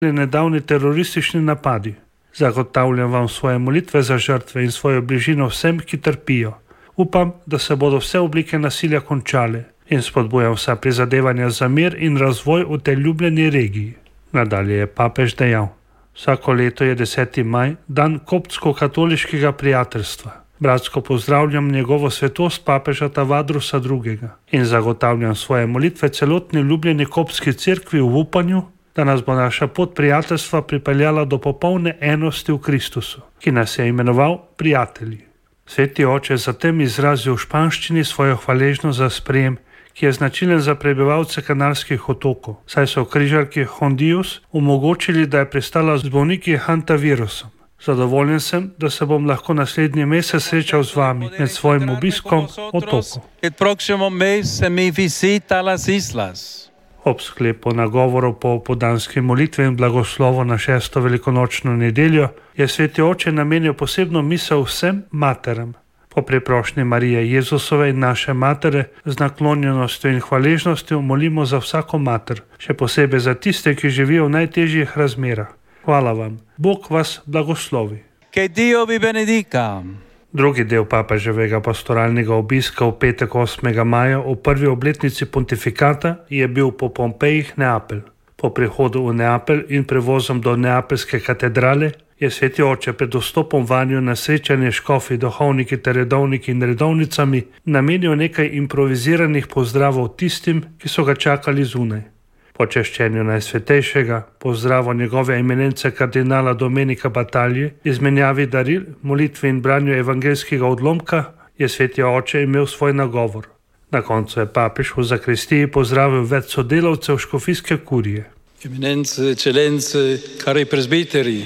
nedavni teroristični napadi. Zagotavljam vam svoje molitve za žrtve in svojo bližino vsem, ki trpijo. Upam, da se bodo vse oblike nasilja končale in spodbujam vsa prizadevanja za mir in razvoj v tej ljubljeni regiji. Nadalje je papež dejal: vsako leto je 10. maj dan koptsko-katoliškega prijateljstva. Bratsko pozdravljam njegovo svetost papeža Tavadrusa II. In zagotavljam svoje molitve celotni ljubljeni koptski cerkvi v upanju, da nas bo naša pot prijateljstva pripeljala do popolne enosti v Kristusu, ki nas je imenoval prijatelji. Sveti oče zatem izrazil v španščini svojo hvaležnost za sprejem, ki je značilen za prebivalce Kanarskih otokov, saj so križarki Hondius omogočili, da je pristala z bolniki hantavirusom. Zadovoljen sem, da se bom lahko naslednji mesec srečal z vami med svojim obiskom otokov. Ob sklepu nagovorov po podanski molitvi in blagoslovu na 6. velikonočno nedeljo je sveti oče namenil posebno misel vsem materam. Po preprošnji Marije Jezusove in naše matere z naklonjenostjo in hvaležnostjo molimo za vsako mater, še posebej za tiste, ki živijo v najtežjih razmerah. Hvala vam. Bog vas blagoslovi. Che Dio vi benedica. Drugi del papeževega pastoralnega obiska v petek 8. maja v prvi obletnici pontifikata je bil po Pompejih Neapelj. Po prihodu v Neapelj in prevozom do Neapeljske katedrale je sveti oče pred vstopom vanjo na srečanje škofi, duhovniki ter redovniki in redovnicami namenil nekaj improviziranih pozdravov tistim, ki so ga čakali zunaj. Po češčenju Najsvetejšega, pozdravu njegove eminence kardinala Domenika Batalje, izmenjavi daril, molitvi in branju evangeljskega odlomka, je sveti oče imel svoj nagovor. Na koncu je papež v zakristiji pozdravil več sodelavcev škofijske kurije. Eminence, eccellenze, cari presbiteri,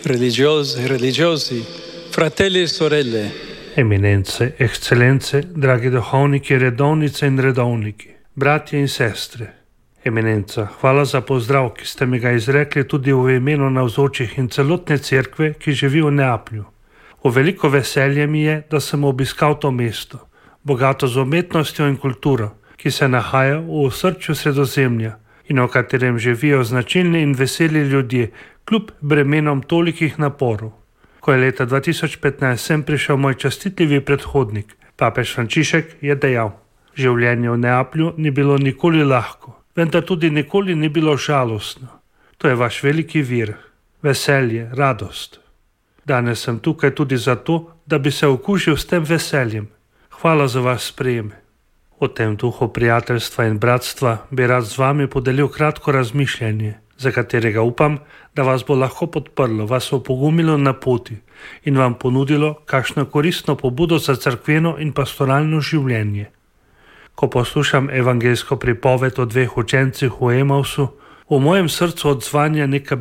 religiosi, fratelli e sorelle. Eminence, ekscelence, dragi duhovniki, redovnice in redovniki, bratje in sestre. Eminenca, hvala za pozdrav, ki ste mi ga izrekli tudi v imenu navzočih in celotne cerkve, ki živi v Neaplju. V veliko veselje mi je, da sem obiskal to mesto, bogato z umetnostjo in kulturo, ki se nahaja v osrčju Sredozemlja in v katerem živijo značilni in veseli ljudje, kljub bremenom tolikih naporov. Ko je leta 2015 sem prišel moj častitljivi predhodnik, papež Frančišek, je dejal: življenje v Neaplju ni bilo nikoli lahko, vendar tudi nikoli ni bilo žalostno. To je vaš veliki vir, veselje, radost. Danes sem tukaj tudi zato, da bi se okužil s tem veseljem. Hvala za vaš sprejem. O tem duhu prijateljstva in bratstva bi rad z vami podelil kratko razmišljanje, za katerega upam, da vas bo lahko podprlo, vas opogumilo na poti in vam ponudilo kakšno koristno pobudo za cerkveno in pastoralno življenje. Ko poslušam evangeljsko pripoved o dveh učencih v Emausu, v mojem srcu odzvanja neka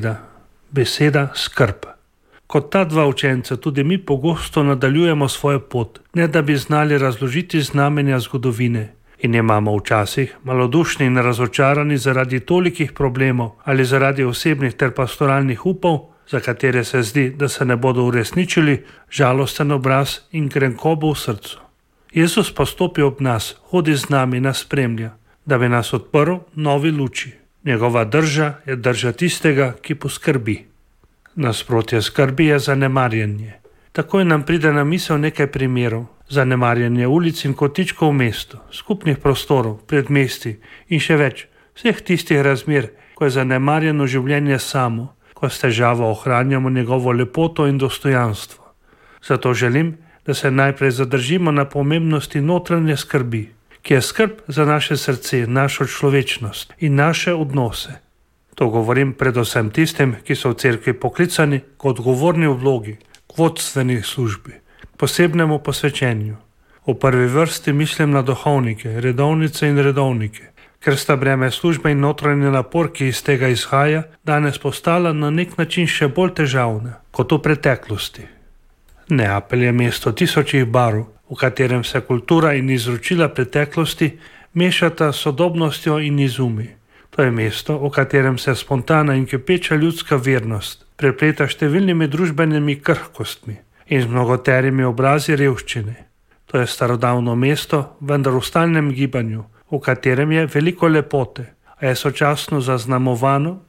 beseda skrb. Kot ta dva učenca tudi mi pogosto nadaljujemo svojo pot, ne da bi znali razložiti znamenja zgodovine in imamo včasih malodušni in razočarani zaradi tolikih problemov ali zaradi osebnih ter pastoralnih upov, za katere se zdi, da se ne bodo uresničili, žalosten obraz in grenkobo v srcu. Jezus pa stopi ob nas, hodi z nami, nas spremlja, da bi nas odprl novi luči. Njegova drža je drža tistega, ki poskrbi. Nasprotje skrbi je zanemarjanje. Takoj nam pride na misel nekaj primerov. Zanemarjanje ulic in kotičkov v mestu, skupnih prostorov, predmestij in še več, vseh tistih razmer, ko je zanemarjeno življenje samo, ko s težavo ohranjamo njegovo lepoto in dostojanstvo. Zato želim, da se najprej zadržimo na pomembnosti notranje skrbi, ki je skrb za naše srce, našo človečnost in naše odnose. To govorim predvsem tistim, ki so v cerkvi poklicani k odgovorni vlogi, k vodstveni službi, posebnemu posvečenju. V prvi vrsti mislim na duhovnike, redovnice in redovnike, ker sta breme službe in notranji napor, ki iz tega izhaja, danes postala na nek način še bolj težavna kot v preteklosti. Neapelj je mesto tisočih barv, v katerem se kultura in izročila preteklosti mešata s sodobnostjo in izumi. To je mesto, v katerem se spontana in kipeča ljudska vernost prepleta številnimi družbenimi krhkostmi in z mnogoterimi obrazi revščine. To je starodavno mesto, vendar v stalnem gibanju, v katerem je veliko lepote, a je sočasno zaznamovano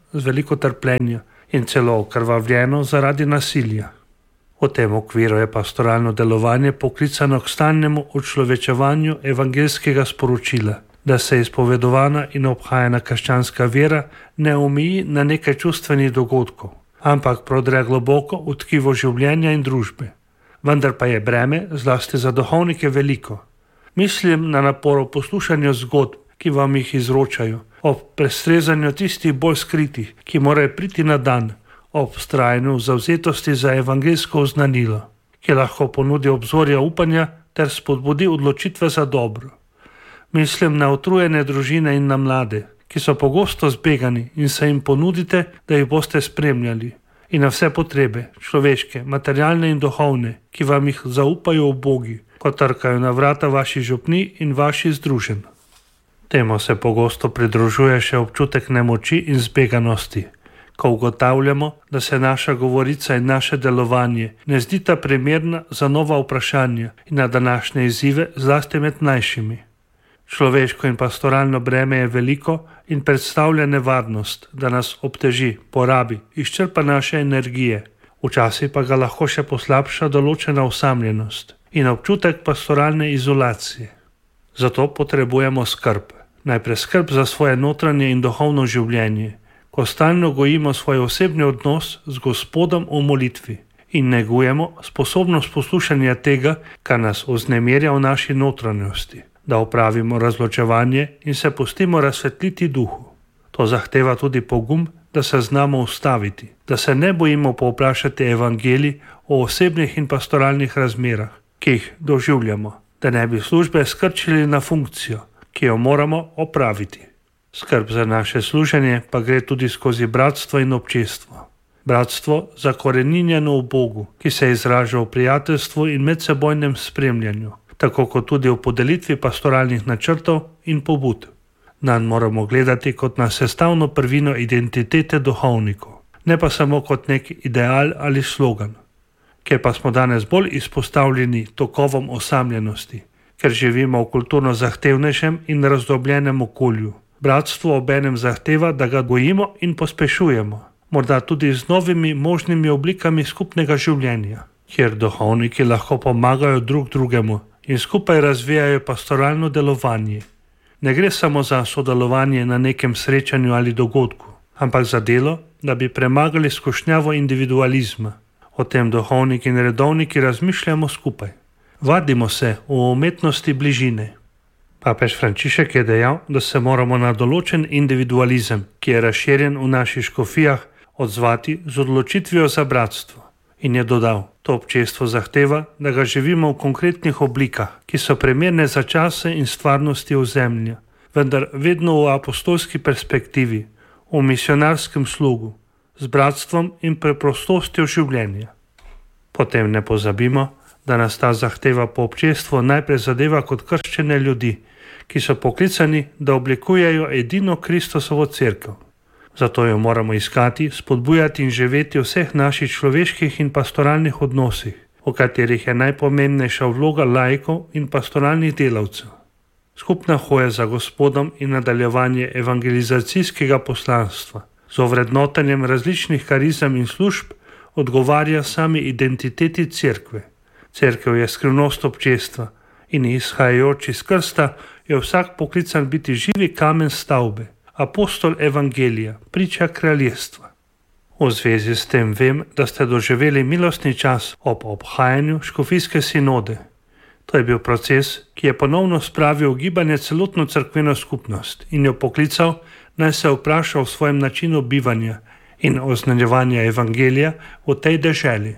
z veliko trpljenja in celo okrvavljeno zaradi nasilja. V tem okviru je pastoralno delovanje poklicano k stalnemu učlovečevanju evangeljskega sporočila, da se izpovedovana in obhajana krščanska vera ne omeji na nekaj čustvenih dogodkov, ampak prodre globoko v tkivo življenja in družbe. Vendar pa je breme zlasti za duhovnike veliko. Mislim na napor v poslušanju zgodb, ki vam jih izročajo, ob prestrezanju tistih bolj skritih, ki morajo priti na dan, ob vztrajanju zavzetosti za evangeljsko oznanilo, ki lahko ponudi obzorja upanja ter spodbudi odločitve za dobro. Mislim na utrujene družine in na mlade, ki so pogosto zbegani in se jim ponudite, da jih boste spremljali, in na vse potrebe, človeške, materialne in duhovne, ki vam jih zaupajo ubogi, ko trkajo na vrata vaših župnij in vaših združenj. Temu se pogosto pridružuje še občutek nemoči in zbeganosti, ko ugotavljamo, da se naša govorica in naše delovanje ne zdita primerna za nova vprašanja in na današnje izzive, zlasti med mlajšimi. Človeško in pastoralno breme je veliko in predstavlja nevarnost, da nas obteži, porabi, izčrpa naše energije, včasih pa ga lahko še poslabša določena osamljenost in občutek pastoralne izolacije. Zato potrebujemo skrb. Najprej skrb za svoje notranje in duhovno življenje, ko stalno gojimo svoj osebni odnos z Gospodom v molitvi in negujemo sposobnost poslušanja tega, kar nas vznemirja v naši notranjosti, da opravimo razločevanje in se pustimo razsvetliti duhu. To zahteva tudi pogum, da se znamo ustaviti, da se ne bojimo povprašati evangelij o osebnih in pastoralnih razmerah, ki jih doživljamo, da ne bi službe skrčili na funkcijo, ki jo moramo opraviti. Skrb za naše služenje pa gre tudi skozi bratstvo in občestvo. Bratstvo zakoreninjeno v Bogu, ki se izraža v prijateljstvu in medsebojnem spremljanju, tako kot tudi v podelitvi pastoralnih načrtov in pobud. Nanj moramo gledati kot na sestavno prvino identitete duhovnikov, ne pa samo kot nek ideal ali slogan. Ker pa smo danes bolj izpostavljeni tokovom osamljenosti, ker živimo v kulturno zahtevnejšem in razdobljenem okolju. Bratstvo obenem zahteva, da ga gojimo in pospešujemo, morda tudi z novimi možnimi oblikami skupnega življenja, kjer duhovniki lahko pomagajo drug drugemu in skupaj razvijajo pastoralno delovanje. Ne gre samo za sodelovanje na nekem srečanju ali dogodku, ampak za delo, da bi premagali skušnjavo individualizma. O tem duhovniki in redovniki razmišljamo skupaj. Vadimo se v umetnosti bližine. Papež Frančišek je dejal, da se moramo na določen individualizem, ki je razširjen v naših škofijah, odzvati z odločitvijo za bratstvo. In je dodal, to občestvo zahteva, da ga živimo v konkretnih oblikah, ki so primerne za čase in stvarnosti ozemlja, vendar vedno v apostolski perspektivi, v misionarskem slugu, z bratstvom in preprostostjo življenja. Potem ne pozabimo, da nas ta zahteva po občestvu najprej zadeva kot krščene ljudi, ki so poklicani, da oblikujejo edino Kristusovo cerkev. Zato jo moramo iskati, spodbujati in živeti v vseh naših človeških in pastoralnih odnosih, v katerih je najpomembnejša vloga laikov in pastoralnih delavcev. Skupna hoja za Gospodom in nadaljevanje evangelizacijskega poslanstva z ovrednotenjem različnih karizem in služb odgovarja sami identiteti cerkve. Cerkev je skrivnost občestva in izhajajoč iz krsta je vsak poklican biti živi kamen stavbe, apostol evangelija, priča kraljestva. V zvezi s tem vem, da ste doživeli milostni čas ob obhajanju škofijske sinode. To je bil proces, ki je ponovno spravil v gibanje celotno cerkveno skupnost in jo poklical, naj se vpraša o svojem načinu bivanja in oznanjevanja evangelija v tej deželi.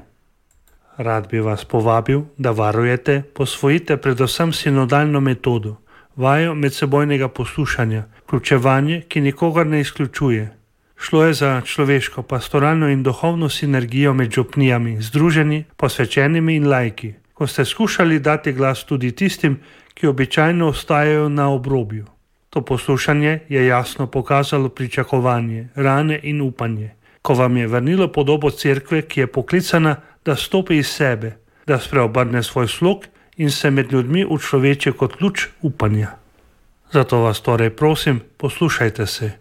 Rad bi vas povabil, da varujete, posvojite predvsem sinodalno metodo, vajo medsebojnega poslušanja, vključevanje, ki nikogar ne izključuje. Šlo je za človeško, pastoralno in duhovno sinergijo med župnijami, združeni, posvečenimi in laiki, ko ste skušali dati glas tudi tistim, ki običajno ostajajo na obrobju. To poslušanje je jasno pokazalo pričakovanje, rane in upanje, ko vam je vrnilo podobo cerkve, ki je poklicana, da stopi iz sebe, da spreobrne svoj slog in se med ljudmi učloveči kot luč upanja. Zato vas torej prosim, poslušajte se.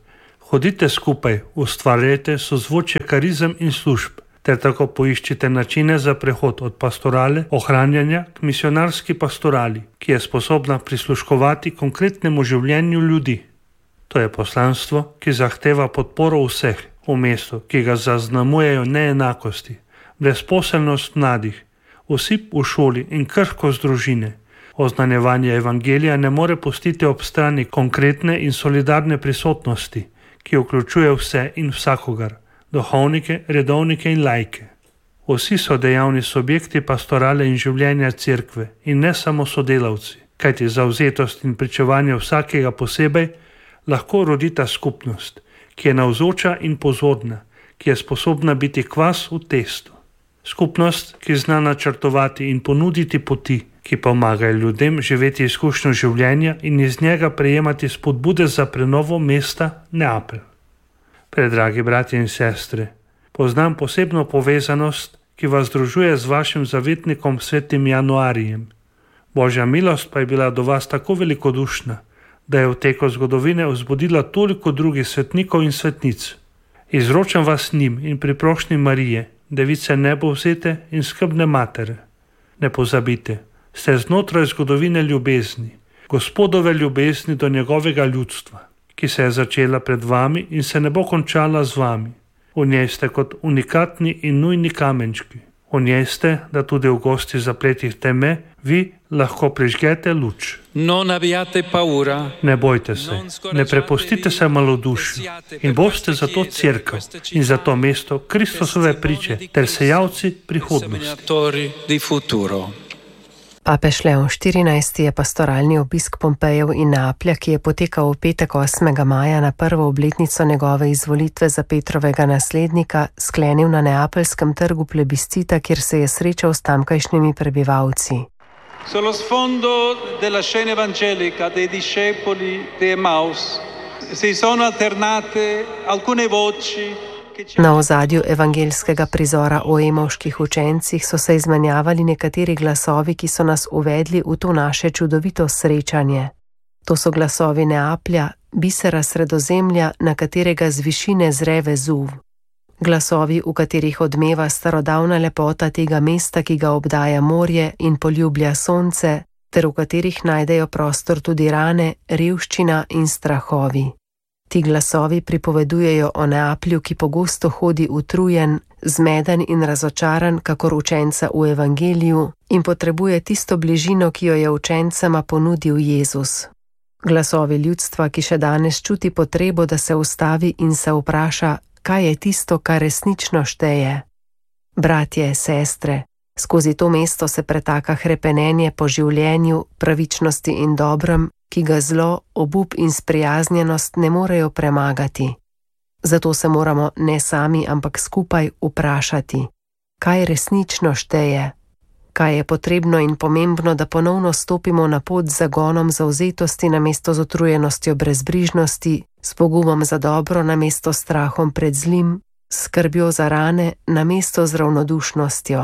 Hodite skupaj, ustvarjajte sozvočje karizem in služb, ter tako poiščite načine za prehod od pastorale ohranjanja k misionarski pastorali, ki je sposobna prisluškovati konkretnemu življenju ljudi. To je poslanstvo, ki zahteva podporo vseh v mestu, ki ga zaznamujejo neenakosti, brezposelnost mladih, osip v šoli in krhkost družine. Oznanjevanje evangelija ne more pustiti ob strani konkretne in solidarne prisotnosti, ki vključuje vse in vsakogar, duhovnike, redovnike in laike. Vsi so dejavni subjekti pastorale in življenja cerkve in ne samo sodelavci, kajti zavzetost in pričevanje vsakega posebej lahko rodita skupnost, ki je navzoča in pozorna, ki je sposobna biti kvas v testu. Skupnost, ki zna načrtovati in ponuditi poti, ki pomagajo ljudem živeti izkušnjo življenja in iz njega prejemati spodbude za prenovo mesta Neapelj. Predragi bratje in sestre, poznam posebno povezanost, ki vas združuje z vašim zavetnikom svetim Januarijem. Božja milost pa je bila do vas tako velikodušna, da je v teku zgodovine vzbudila toliko drugih svetnikov in svetnic. Izročam vas njim in pri prošnji Marije, device nebovzete in skrbne matere. Ne pozabite, ste znotraj zgodovine ljubezni, Gospodove ljubezni do njegovega ljudstva, ki se je začela pred vami in se ne bo končala z vami. V njej ste kot unikatni in nujni kamenčki. V njej ste, da tudi v gosti zapletih teme, vi lahko prižgete luč. Ne bojte se, ne prepustite se malodušju in boste za to cerkev in za to mesto Kristusove priče ter sejalci prihodnosti. Papež Leon XIV. Je pastoralni obisk Pompejev in Neaplja, ki je potekal v petek 8. maja na prvo obletnico njegove izvolitve za Petrovega naslednika, sklenil na neapeljskem trgu plebiscita, kjer se je srečal s tamkajšnjimi prebivalci. Sullo sfondo della scena evangelica dei discepoli di Emmaus si sono alternate alcune voci. Na ozadju evangeljskega prizora o emovških učencih so se izmenjavali nekateri glasovi, ki so nas uvedli v to naše čudovito srečanje. To so glasovi Neaplja, bisera Sredozemlja, na katerega z višine zre Vezuv. Glasovi, v katerih odmeva starodavna lepota tega mesta, ki ga obdaja morje in poljublja sonce, ter v katerih najdejo prostor tudi rane, revščina in strahovi. Ti glasovi pripovedujejo o Neaplju, ki pogosto hodi utrujen, zmeden in razočaran, kakor učenca v evangeliju, in potrebuje tisto bližino, ki jo je učencema ponudil Jezus. Glasovi ljudstva, ki še danes čuti potrebo, da se ustavi in se vpraša, kaj je tisto, kar resnično šteje. Bratje, sestre, skozi to mesto se pretaka hrepenenje po življenju, pravičnosti in dobrem, ki ga zlo, obup in sprijaznjenost ne morejo premagati. Zato se moramo ne sami, ampak skupaj vprašati, kaj resnično šteje, kaj je potrebno in pomembno, da ponovno stopimo na pot z zagonom zavzetosti namesto z utrujenostjo brezbrižnosti, s pogumom za dobro namesto strahom pred zlim, s skrbjo za rane namesto z ravnodušnostjo.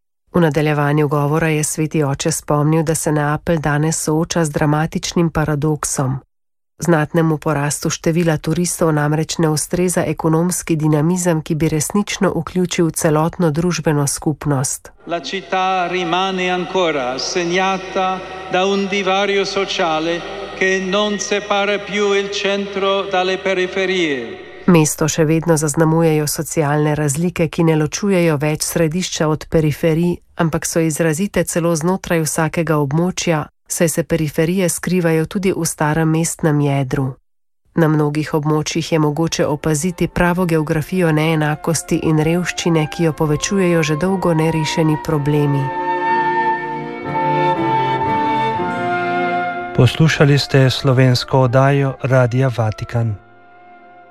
V nadaljevanju govora je sveti oče spomnil, da se Neapelj danes sooča z dramatičnim paradoksom. Znatnemu porastu števila turistov namreč ne ustreza ekonomski dinamizem, ki bi resnično vključil celotno družbeno skupnost. La città rimane ancora segnata da un divario sociale che non separa più il centro dalle periferie. Mesto še vedno zaznamujejo socialne razlike, ki ne ločujejo več središča od periferij, ampak so izrazite celo znotraj vsakega območja, saj se periferije skrivajo tudi v starem mestnem jedru. Na mnogih območjih je mogoče opaziti pravo geografijo neenakosti in revščine, ki jo povečujejo že dolgo nerešeni problemi. Poslušali ste slovensko oddajo Radia Vatikan.